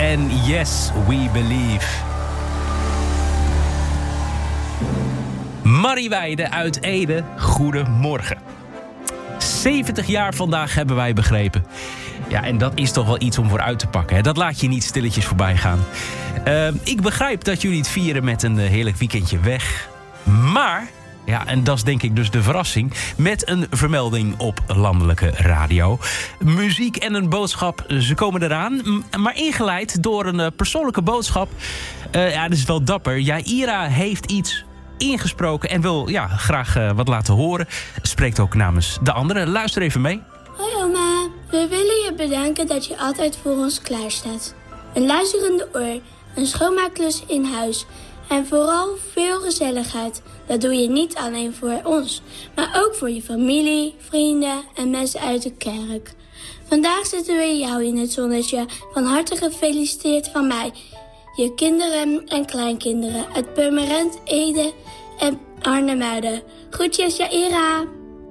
en Yes, We Believe. Marie Weide uit Ede, goedemorgen. 70 jaar vandaag hebben wij begrepen. Ja, en dat is toch wel iets om voor uit te pakken. Hè? Dat laat je niet stilletjes voorbij gaan. Ik begrijp dat jullie het vieren met een heerlijk weekendje weg. Maar, ja, en dat is denk ik dus de verrassing, met een vermelding op landelijke radio. Muziek en een boodschap, ze komen eraan. Maar ingeleid door een persoonlijke boodschap. Ja, dat is wel dapper. Jaira heeft iets ingesproken en wil graag wat laten horen. Spreekt ook namens de anderen. Luister even mee. Hoi oma, we willen je bedanken dat je altijd voor ons klaarstaat. Een luisterende oor, een schoonmaakklus in huis en vooral veel gezelligheid. Dat doe je niet alleen voor ons, maar ook voor je familie, vrienden en mensen uit de kerk. Vandaag zetten we jou in het zonnetje. Van harte gefeliciteerd van mij, je kinderen en kleinkinderen uit Purmerend, Ede en Arnhemuiden. Groetjes, Jaira.